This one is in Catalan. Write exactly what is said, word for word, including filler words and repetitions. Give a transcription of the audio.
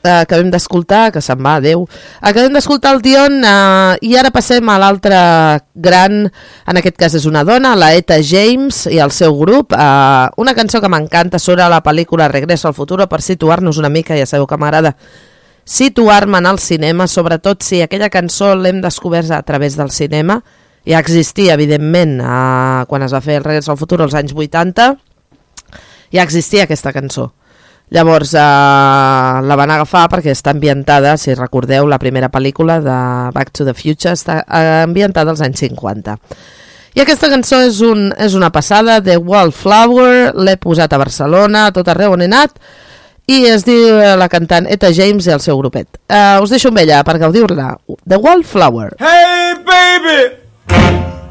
eh, acabem d'escoltar, que se'n va, adeu, acabem d'escoltar el Dion eh, i ara passem a l'altre gran, en aquest cas és una dona, la Etta James i el seu grup, eh, una cançó que m'encanta sobre la pel·lícula Regreso al futuro, per situar-nos una mica, ja sabeu que m'agrada situar-me en el cinema, sobretot si aquella cançó l'hem descobert a través del cinema. Ja existia, evidentment, eh, quan es va fer el Regreso al futuro als anys vuitanta, ja existia aquesta cançó. Llavors eh, la van agafar perquè està ambientada, si recordeu, la primera pel·lícula de Back to the Future està ambientada als anys cinquanta. I aquesta cançó és, un, és una passada, The Wallflower, l'he posat a Barcelona, a tot arreu on he anat, i es diu la cantant Etta James i el seu grupet. Uh, us deixo amb ella per gaudir-la. The Wallflower. Hey, baby!